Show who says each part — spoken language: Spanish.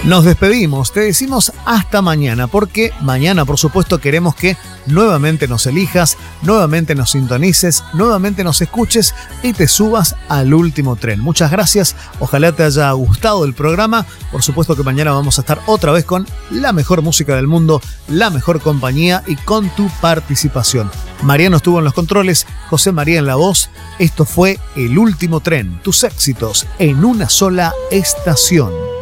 Speaker 1: Nos despedimos, te decimos hasta mañana, porque mañana, por supuesto, queremos que nuevamente nos elijas, nuevamente nos sintonices, nuevamente nos escuches y te subas al último tren. Muchas gracias, ojalá te haya gustado el programa. Por supuesto que mañana vamos a estar otra vez con la mejor música del mundo, la mejor compañía y con tu participación. Mariano estuvo en los controles, José María en la voz. Esto fue El Último Tren, tus éxitos en una sola estación.